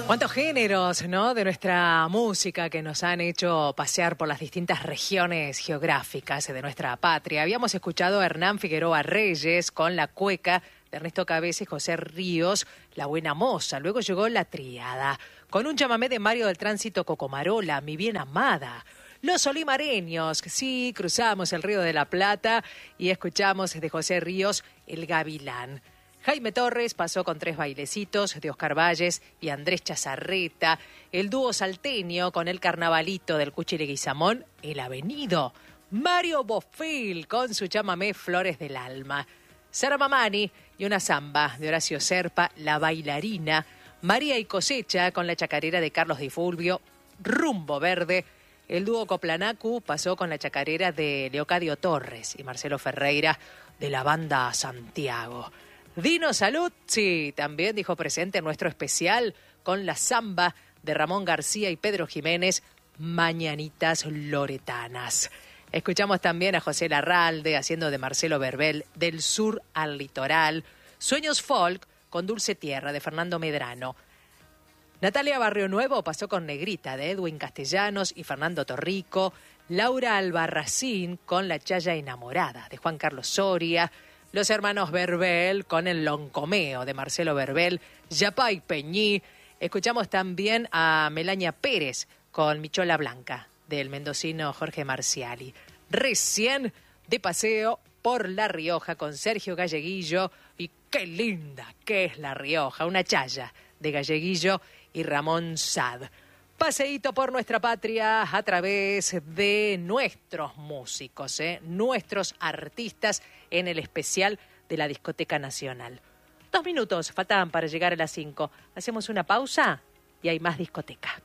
Cuántos géneros, ¿no?, de nuestra música que nos han hecho pasear por las distintas regiones geográficas de nuestra patria. Habíamos escuchado a Hernán Figueroa Reyes con La Cueca de Ernesto Cabeza y José Ríos, La Buena Moza. Luego llegó La Tríada, con un chamamé de Mario del Tránsito Cocomarola, Mi Bien Amada. Los Olimareños, sí, cruzamos el Río de la Plata y escuchamos de José Ríos El Gavilán. Jaime Torres pasó con Tres Bailecitos de Oscar Valles y Andrés Chazarreta. El dúo salteño con El Carnavalito del Cuchi Leguizamón, El Avenido. Mario Bofill con su chamamé Flores del Alma. Sara Mamani y una samba de Horacio Serpa, La Bailarina. María y Cosecha con la chacarera de Carlos Di Fulvio, Rumbo Verde. El dúo Coplanacu pasó con la chacarera de Leocadio Torres y Marcelo Ferreira de la banda Santiago. Dino Saluzzi también dijo presente en nuestro especial con la samba de Ramón García y Pedro Jiménez, Mañanitas Loretanas. Escuchamos también a José Larralde haciendo de Marcelo Verbel, Del Sur al Litoral. Sueños Folk con Dulce Tierra de Fernando Medrano. Natalia Barrio Nuevo pasó con Negrita de Edwin Castellanos y Fernando Torrico. Laura Albarracín con La Chaya Enamorada de Juan Carlos Soria. Los hermanos Verbel con El Loncomeo de Marcelo Verbel, Yapay Peñí. Escuchamos también a Melania Pérez con Michola Blanca del mendocino Jorge Marciali. Recién de paseo por La Rioja con Sergio Galleguillo. Y qué linda que es La Rioja, una chaya de Galleguillo y Ramón Sad. Paseíto por nuestra patria a través de nuestros músicos, nuestros artistas en el especial de la Discoteca Nacional. 2 minutos faltaban para llegar a las 5. Hacemos una pausa y hay más discoteca.